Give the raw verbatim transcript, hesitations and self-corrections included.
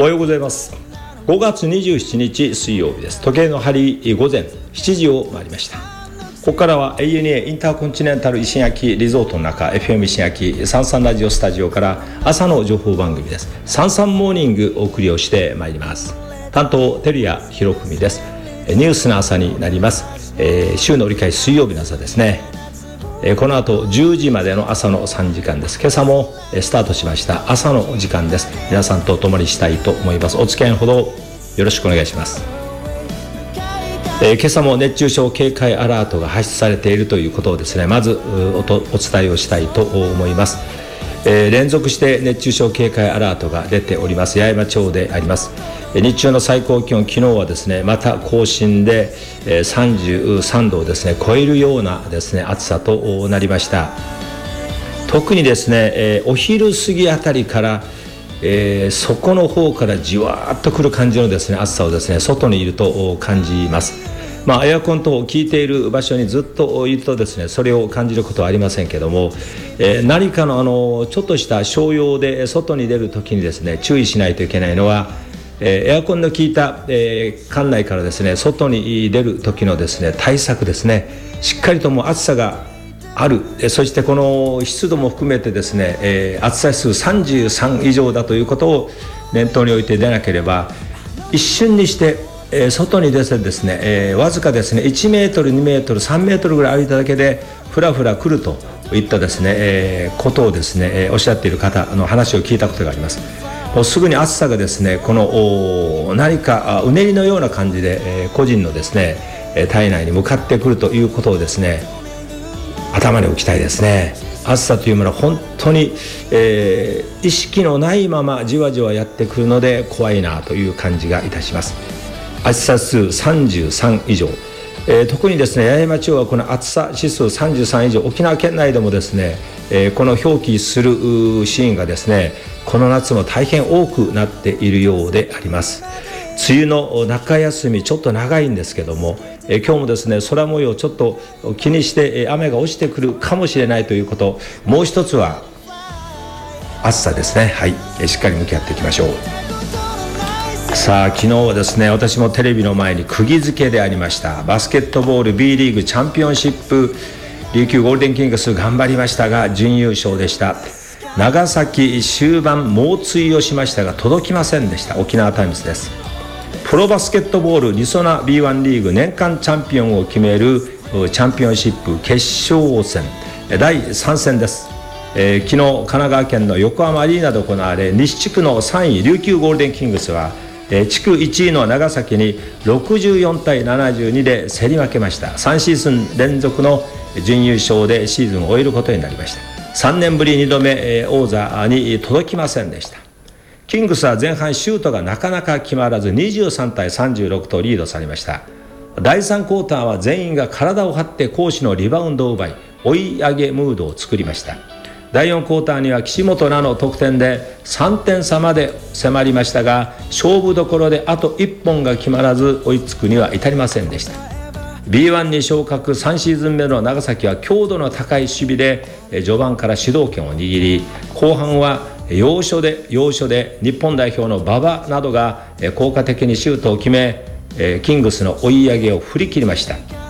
おはようございます。ごがつにじゅうしちにち水曜日です。時計の針午前しちじを回りました。ここからは エーエヌエー インターコンチネンタル石垣リゾートの中 エフエム 石垣サンサンラジオスタジオから朝の情報番組です。サンサンモーニングお送りをしてまいります。担当照屋博文です。ニュースの朝になります。えー、週の折り返し水曜日の朝ですね。えー、この後じゅうじまでの朝のさんじかんです。今朝もスタートしました朝の時間です。皆さんと共にしたいと思います。お付き合いのほどよろしくお願いします。えー、今朝も熱中症警戒アラートが発出されているということをですね、まず お, お伝えをしたいと思います。えー、連続して熱中症警戒アラートが出ております八重山町であります。日中の最高気温、昨日はですねまた更新でさんじゅうさんどをですね超えるようなですね暑さとなりました。特にですね、えー、お昼過ぎあたりから、えー、底の方からじわーっとくる感じのですね暑さをですね外にいると感じます。まあ、エアコン等を効いている場所にずっといるとですねそれを感じることはありませんけども、えー、何かの、あのちょっとした小用で外に出るときにですね注意しないといけないのは、えー、エアコンの効いた、えー、館内からですね外に出る時のですね対策ですね。しっかりともう暑さがある、えー、そしてこの湿度も含めてですね、えー、暑さ指数さんじゅうさん以上だということを念頭に置いて出なければ一瞬にしてえー、外に出てですね、えー、わずかですねいちメートルにメートルさんメートルぐらい歩いただけでふらふら来るといったですね、えー、ことをですね、えー、おっしゃっている方の話を聞いたことがあります。もうすぐに暑さがですねこの何かうねりのような感じで、えー、個人のですね体内に向かってくるということをですね頭に置きたいですね。暑さというものは本当に、えー、意識のないままじわじわやってくるので怖いなという感じがいたします。暑さ指数さんじゅうさん以上、えー、特にですね八重山町はこの暑さ指数さんじゅうさん以上、沖縄県内でもですね、えー、この表記するシーンがですねこの夏も大変多くなっているようであります。梅雨の中休みちょっと長いんですけども、えー、今日もですね空模様ちょっと気にして、えー、雨が落ちてくるかもしれないということ、もう一つは暑さですね。はい、えー、しっかり向き合っていきましょう。さあ昨日はですね私もテレビの前に釘付けでありましたバスケットボール B リーグチャンピオンシップ、琉球ゴールデンキングス頑張りましたが準優勝でした。長崎終盤猛追をしましたが届きませんでした。沖縄タイムズです。プロバスケットボールりそな ビーワン リーグ年間チャンピオンを決めるチャンピオンシップ決勝戦だいさん戦です。えー、昨日神奈川県の横浜アリーナで行われ西地区のさんい琉球ゴールデンキングスは地区いちいの長崎にろくじゅうよんたいななじゅうにで競り負けました。さんシーズン連続の準優勝でシーズンを終えることになりました。さんねんぶりにどめ王座に届きませんでした。キングスは前半シュートがなかなか決まらずにじゅうさんたいさんじゅうろくとリードされました。だいさんクォーターは全員が体を張って攻守のリバウンドを奪い追い上げムードを作りました。だいよんクォーターには岸本らの得点でさんてん差まで迫りましたが勝負どころであといっぽんが決まらず追いつくには至りませんでした。 ビーワン に昇格さんシーズン目の長崎は強度の高い守備で序盤から主導権を握り後半は要所で要所で日本代表の馬場などが効果的にシュートを決めキングスの追い上げを振り切りました。